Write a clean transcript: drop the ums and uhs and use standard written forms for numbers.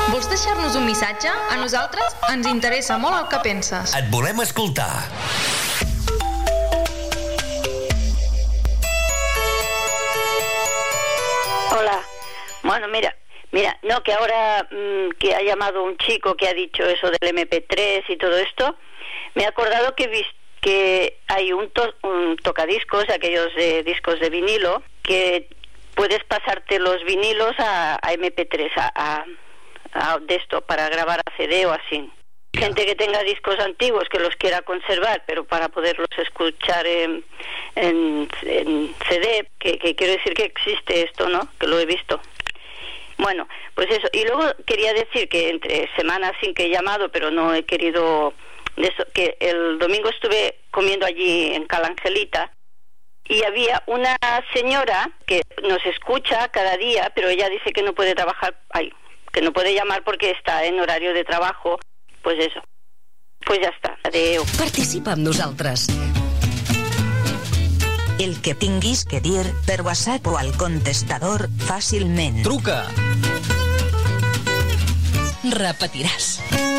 Vols deixar-nos un missatge? A nosaltres ens interessa molt el que penses. Et volem escoltar. Hola. Bueno, mira, no, que ahora que ha llamado un chico que ha dicho eso del MP3 y todo esto, me he acordado que hay un tocadiscos, aquellos discos de vinilo, que puedes pasarte los vinilos a MP3, a de esto, para grabar a CD o así. Gente que tenga discos antiguos que los quiera conservar, pero para poderlos escuchar en CD, que quiero decir que existe esto, ¿no? Que lo he visto. Bueno, pues eso. Y luego quería decir que entre semanas sin que he llamado, pero no he querido... que el domingo estuve comiendo allí en Cala Angelita y había una señora que nos escucha cada día, pero ella dice que no puede trabajar, que no puede llamar porque está en horario de trabajo. Pues eso. Pues ja està. Adéu. Participa amb nosaltres. El que tinguis que dir per WhatsApp o al contestador fàcilment. Truca! Repetiràs.